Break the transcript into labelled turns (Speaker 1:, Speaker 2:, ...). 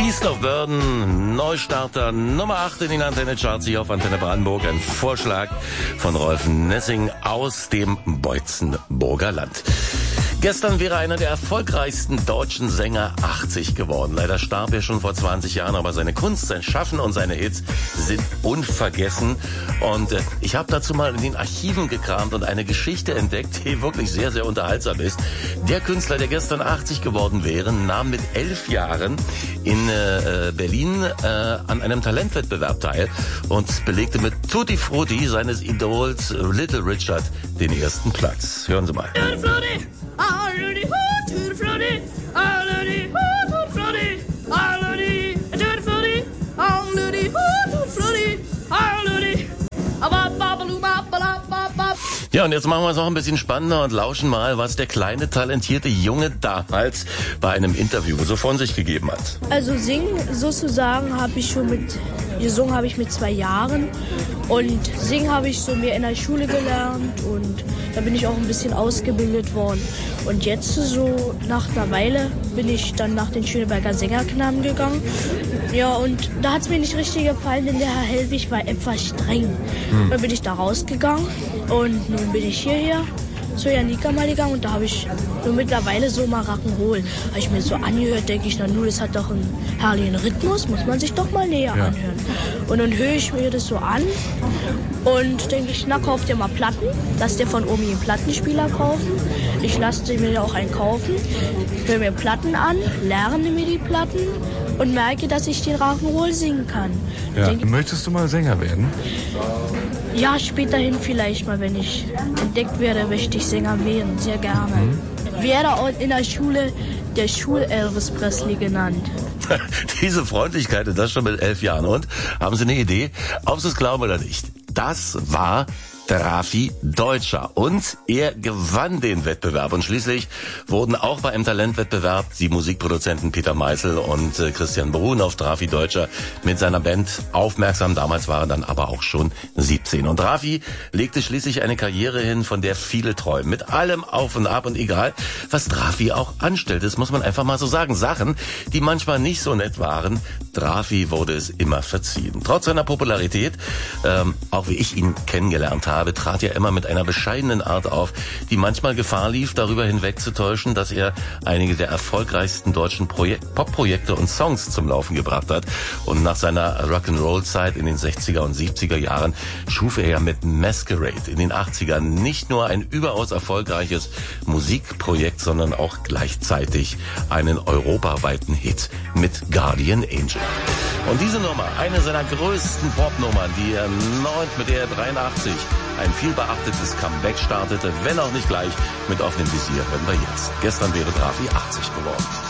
Speaker 1: Beast of Burden, Neustarter Nummer 8 in den Antenne-Charts hier auf Antenne Brandenburg. Ein Vorschlag von Rolf Nessing aus dem Beutzenburger Land. Gestern wäre einer der erfolgreichsten deutschen Sänger 80 geworden. Leider starb er schon vor 20 Jahren, aber seine Kunst, sein Schaffen und seine Hits sind unvergessen. Und ich habe dazu mal in den Archiven gekramt und eine Geschichte entdeckt, die wirklich sehr, sehr unterhaltsam ist. Der Künstler, der gestern 80 geworden wäre, nahm mit 11 Jahren in Berlin an einem Talentwettbewerb teil und belegte mit Tutti Frutti seines Idols Little Richard den ersten Platz. Hören Sie mal. Ja, und jetzt machen wir es noch ein bisschen spannender und lauschen mal, was der kleine, talentierte Junge damals bei einem Interview so von sich gegeben hat.
Speaker 2: Also singen sozusagen gesungen habe ich mit 2 Jahren und singen habe ich so mehr in der Schule gelernt und da bin ich auch ein bisschen ausgebildet worden. Und jetzt so nach einer Weile bin ich dann nach den Schöneberger Sängerknaben gegangen. Ja, und da hat es mir nicht richtig gefallen, denn der Herr Hellwig war etwas streng. Dann bin ich da rausgegangen und nun bin ich hierher zu Janika mal gegangen und da habe ich nur mittlerweile so mal Rock'n'Roll. Habe ich mir so angehört, denke ich, na nur, das hat doch einen herrlichen Rhythmus, muss man sich doch mal näher anhören. Und dann höre ich mir das so an und denke ich, na, kauft ihr mal Platten, lasst ihr von Omi einen Plattenspieler kaufen. Ich lasse mir auch einen kaufen, höre mir Platten an, lerne mir die Platten und merke, dass ich den Rock'n'Roll singen kann.
Speaker 3: Ja. Möchtest du mal Sänger werden?
Speaker 2: Ja, späterhin vielleicht mal, wenn ich entdeckt werde, möchte ich Sänger werden, sehr gerne. Werde auch in der Schule der Schul-Elvis Presley genannt.
Speaker 1: Diese Freundlichkeit und das schon mit 11 Jahren. Und, haben Sie eine Idee? Ob Sie es glauben oder nicht, das war Drafi Deutscher und er gewann den Wettbewerb und schließlich wurden auch bei einem Talentwettbewerb die Musikproduzenten Peter Meißel und Christian Brun auf Drafi Deutscher mit seiner Band aufmerksam. Damals war er dann aber auch schon 17 und Drafi legte schließlich eine Karriere hin, von der viele träumen. Mit allem Auf und Ab und egal, was Drafi auch anstellt, das muss man einfach mal so sagen. Sachen, die manchmal nicht so nett waren, Drafi wurde es immer verziehen. Trotz seiner Popularität, auch wie ich ihn kennengelernt habe, trat er immer mit einer bescheidenen Art auf, die manchmal Gefahr lief, darüber hinwegzutäuschen, dass er einige der erfolgreichsten deutschen Pop-Projekte und Songs zum Laufen gebracht hat. Und nach seiner Rock'n'Roll-Zeit in den 60er und 70er Jahren schuf er ja mit Masquerade in den 80ern nicht nur ein überaus erfolgreiches Musikprojekt, sondern auch gleichzeitig einen europaweiten Hit mit Guardian Angel. Und diese Nummer, eine seiner größten Popnummern, die er mit der er 83 ein viel beachtetes Comeback startete, wenn auch nicht gleich mit offenem Visier, hören wir jetzt. Gestern wäre Drafi 80 geworden.